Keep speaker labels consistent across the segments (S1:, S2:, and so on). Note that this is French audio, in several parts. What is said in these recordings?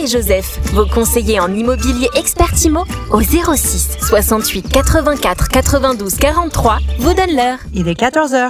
S1: et Joseph, vos conseillers en immobilier expert IMO, au 06 68 84 92 43, vous donnent l'heure.
S2: Il est 14h.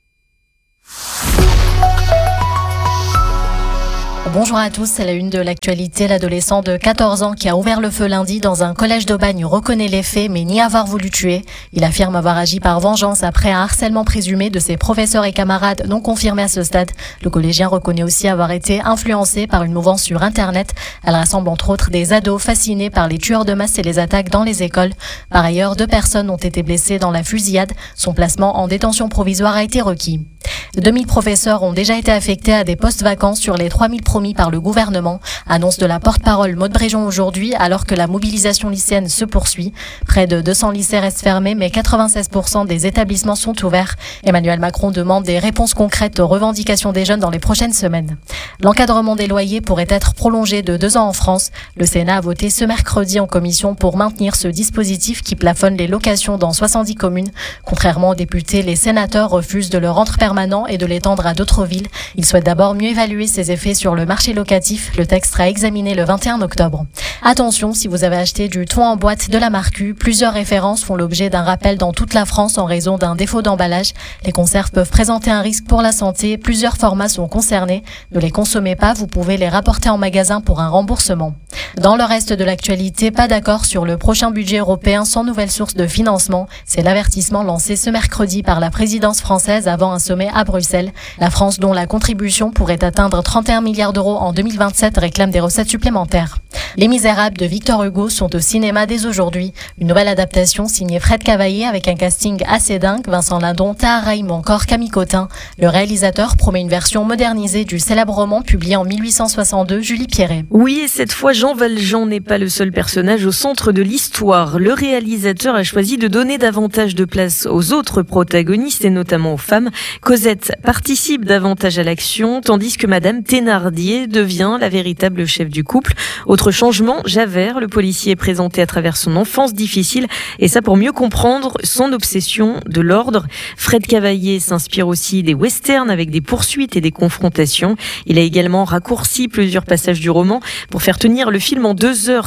S3: Bonjour à tous, c'est la une de l'actualité. L'adolescent de 14 ans qui a ouvert le feu lundi dans un collège d'Aubagne reconnaît les faits mais nie avoir voulu tuer. Il affirme avoir agi par vengeance après un harcèlement présumé de ses professeurs et camarades non confirmé à ce stade. Le collégien reconnaît aussi avoir été influencé par une mouvance sur Internet. Elle rassemble entre autres des ados fascinés par les tueurs de masse et les attaques dans les écoles. Par ailleurs, 2 personnes ont été blessées dans la fusillade. Son placement en détention provisoire a été requis. 2000 professeurs ont déjà été affectés à des postes vacants sur les 3000 promis par le gouvernement. Annonce de la porte-parole Maud Bréjon aujourd'hui, alors que la mobilisation lycéenne se poursuit. Près de 200 lycées restent fermés, mais 96% des établissements sont ouverts. Emmanuel Macron demande des réponses concrètes aux revendications des jeunes dans les prochaines semaines. L'encadrement des loyers pourrait être prolongé de 2 ans en France. Le Sénat a voté ce mercredi en commission pour maintenir ce dispositif qui plafonne les locations dans 70 communes. Contrairement aux députés, les sénateurs refusent de le rendre permanent et de l'étendre à d'autres villes. Ils souhaitent d'abord mieux évaluer ses effets sur le marché locatif. Le texte sera examiné le 21 octobre. Attention, si vous avez acheté du thon en boîte de la marque U, plusieurs références font l'objet d'un rappel dans toute la France en raison d'un défaut d'emballage. Les conserves peuvent présenter un risque pour la santé. Plusieurs formats sont concernés. Ne les consommez pas, vous pouvez les rapporter en magasin pour un remboursement. Dans le reste de l'actualité, pas d'accord sur le prochain budget européen sans nouvelle source de financement. C'est l'avertissement lancé ce mercredi par la présidence française avant un sommet à Bruxelles. La France, dont la contribution pourrait atteindre 31 milliards d'euros en 2027, réclame des recettes supplémentaires. Les Misérables de Victor Hugo sont au cinéma dès aujourd'hui. Une nouvelle adaptation signée Fred Cavaillé avec un casting assez dingue, Vincent Lindon, Tahar Rahim ou encore Camille Cotin. Le réalisateur promet une version modernisée du célèbre roman publié en 1862, Julie Pierret.
S4: Oui, et cette fois, Jean Valjean n'est pas le seul personnage au centre de l'histoire. Le réalisateur a choisi de donner davantage de place aux autres protagonistes et notamment aux femmes. Cosette participe davantage à l'action, tandis que Madame Thénardier devient la véritable chef du couple. Autre changement, Javert, le policier, est présenté à travers son enfance difficile, et ça pour mieux comprendre son obsession de l'ordre. Fred Cavaillé s'inspire aussi des westerns avec des poursuites et des confrontations. Il a également raccourci plusieurs passages du roman pour faire tenir le film en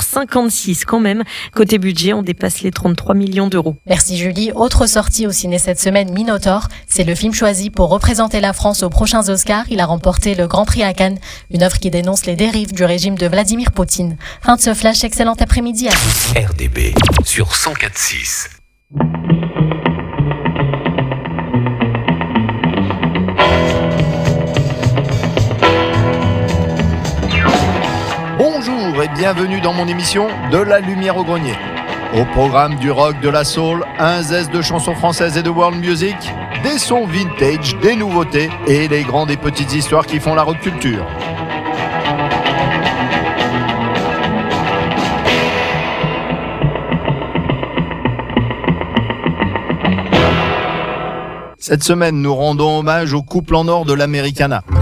S4: 2h56 quand même. Côté budget, on dépasse les 33 millions d'euros.
S3: Merci Julie. Autre sortie au ciné cette semaine, Minotaur. C'est le film choisi pour représenter la France aux prochains Oscars. Il a remporté le Grand Prix à Cannes, une œuvre qui dénonce les dérives du régime de Vladimir Poutine. Fin de ce flash, excellent après-midi à tous.
S5: RDB sur 104.6.
S6: Bonjour et bienvenue dans mon émission De la lumière au grenier. Au programme du rock, de la soul, un zeste de chansons françaises et de world music, des sons vintage, des nouveautés et les grandes et petites histoires qui font la rock culture. Cette semaine, nous rendons hommage au couple en or de l'Americana.